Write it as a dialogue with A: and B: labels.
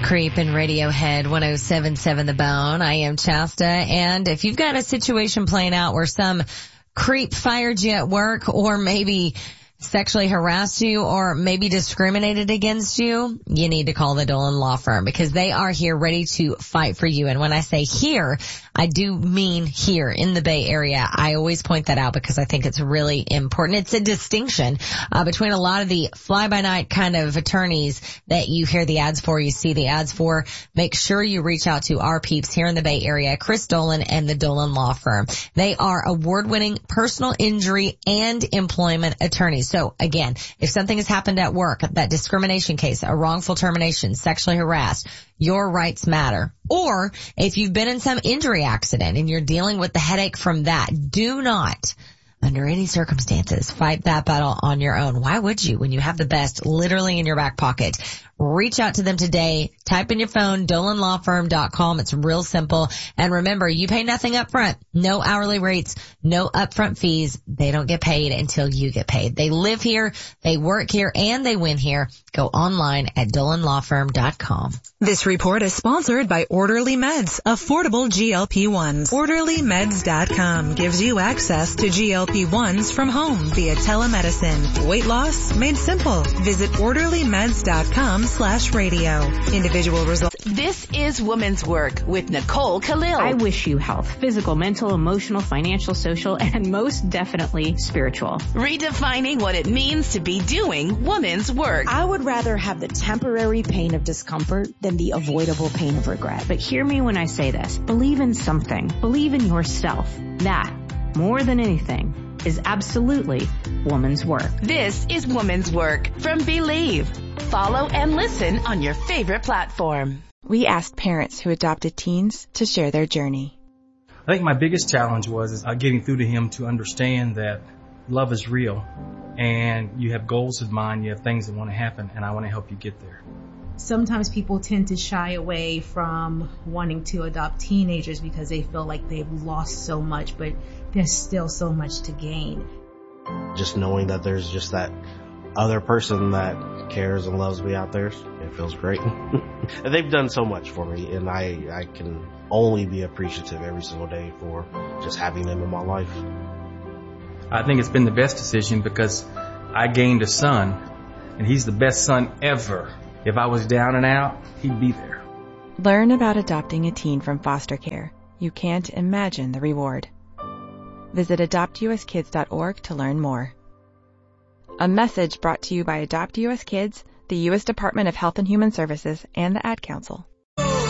A: Creep and Radiohead 107.7 The Bone. I am Shasta, and if you've got a situation playing out where some creep fired you at work, or maybe sexually harassed you, or maybe discriminated against you, you need to call the Dolan Law Firm, because they are here ready to fight for you. And when I say here, I do mean here in the Bay Area. I always point that out because I think it's really important. It's a distinction between a lot of the fly-by-night kind of attorneys that you hear the ads for, you see the ads for. Make sure you reach out to our peeps here in the Bay Area, Chris Dolan and the Dolan Law Firm. They are award-winning personal injury and employment attorneys. So again, if something has happened at work, that discrimination case, a wrongful termination, sexually harassed, your rights matter. Or if you've been in some injury accident and you're dealing with the headache from that, do not, under any circumstances, fight that battle on your own. Why would you when you have the best literally in your back pocket? Reach out to them today. Type in your phone, DolanLawFirm.com. It's real simple. And remember, you pay nothing up front. No hourly rates, no upfront fees. They don't get paid until you get paid. They live here, they work here, and they win here. Go online at DolanLawFirm.com.
B: This report is sponsored by Orderly Meds, affordable GLP-1s. OrderlyMeds.com gives you access to GLP-1s from home via telemedicine. Weight loss made simple. Visit OrderlyMeds.com/radio. Individual results.
C: This is Woman's Work with Nicole Khalil.
D: I wish you health, physical, mental, emotional, financial, social, and most definitely spiritual.
C: Redefining what it means to be doing woman's work.
E: I would rather have the temporary pain of discomfort than the avoidable pain of regret.
D: But hear me when I say this. Believe in something. Believe in yourself. That, more than anything, is absolutely woman's work.
C: This is Woman's Work from Believe. Follow and listen on your favorite platform.
F: We asked parents who adopted teens to share their journey.
G: I think my biggest challenge was getting through to him to understand that love is real and you have goals in mind, you have things that want to happen, and I want to help you get there.
H: Sometimes people tend to shy away from wanting to adopt teenagers because they feel like they've lost so much, but there's still so much to gain.
I: Just knowing that there's just that other person that cares and loves me out there, it feels great. And they've done so much for me, and I can only be appreciative every single day for just having them in my life.
G: I think it's been the best decision because I gained a son, and he's the best son ever. If I was down and out, he'd be there.
F: Learn about adopting a teen from foster care. You can't imagine the reward. Visit adoptuskids.org to learn more. A message brought to you by Adopt US Kids, the U.S. Department of Health and Human Services, and the Ad Council.